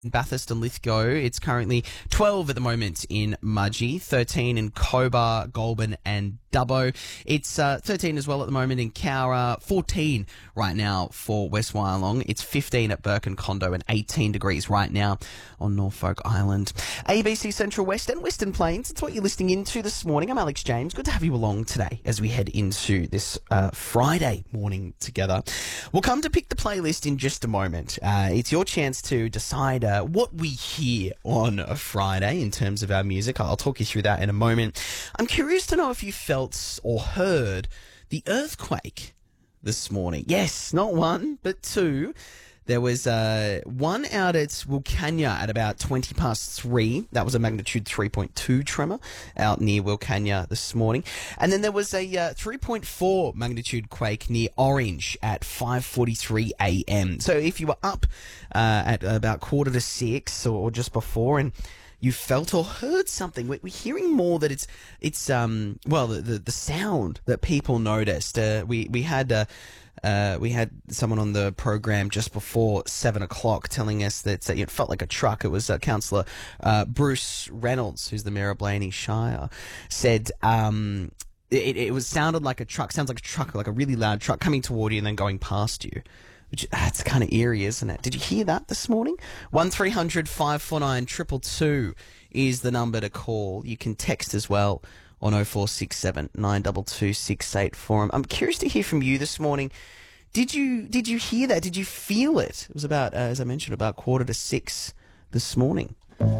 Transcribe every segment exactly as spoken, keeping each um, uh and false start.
Bathurst and Lithgow. It's currently twelve at the moment in Mudgee, thirteen in Cobar, Goulburn and Dubbo. It's uh, thirteen as well at the moment in Cowra, fourteen right now for West Wyalong. It's fifteen at Burke and Condo and eighteen degrees right now on Norfolk Island. A B C Central West and Western Plains, it's what you're listening into this morning. I'm Alex James. Good to have you along today as we head into this uh, Friday morning together. We'll come to pick the playlist in just a moment. Uh, it's your chance to decide uh, what we hear on a Friday in terms of our music. I'll talk you through that in a moment. I'm curious to know if you felt or heard the earthquake this morning. Yes, not one, but two. There was uh, one out at Wilcannia at about twenty past three. That was a magnitude three point two tremor out near Wilcannia this morning. And then there was a uh, three point four magnitude quake near Orange at five forty-three a m. So if you were up uh, at about quarter to six or just before and you felt or heard something, we're hearing more that it's, it's um well, the, the, the sound that people noticed. Uh, we, we had... Uh, Uh, we had someone on the program just before seven o'clock telling us that uh, it felt like a truck. It was uh, Councillor uh, Bruce Reynolds, who's the Mayor of Blaney Shire, said um, it, it was sounded like a truck, sounds like a truck, like a really loud truck coming toward you and then going past you. Which, that's kind of eerie, isn't it? Did you hear that this morning? one three hundred five four nine two two two is the number to call. You can text as well on oh four six seven nine two two six eight four. I'm curious to hear from you this morning. Did you did you hear that? Did you feel it? It was about, uh, as I mentioned, about quarter to six this morning.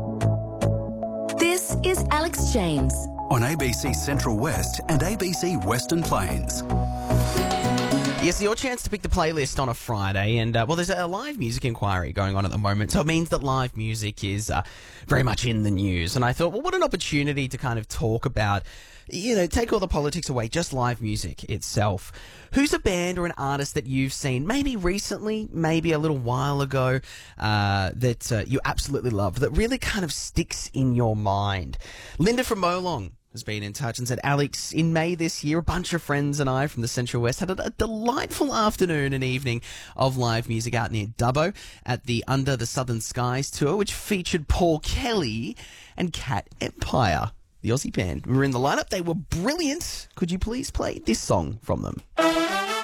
This is Alex James on A B C Central West and A B C Western Plains. Yes, your chance to pick the playlist on a Friday, and uh, well, there's a live music inquiry going on at the moment, so it means that live music is uh, very much in the news. And I thought, well, what an opportunity to kind of talk about, you know, take all the politics away, just live music itself. Who's a band or an artist that you've seen, maybe recently, maybe a little while ago, uh, that uh, you absolutely love, that really kind of sticks in your mind? Linda from Molong has been in touch and said, Alex, in May this year, a bunch of friends and I from the Central West had a, a delightful afternoon and evening of live music out near Dubbo at the Under the Southern Skies tour, which featured Paul Kelly and Cat Empire, the Aussie band. We were in the lineup. They were brilliant. Could you please play this song from them?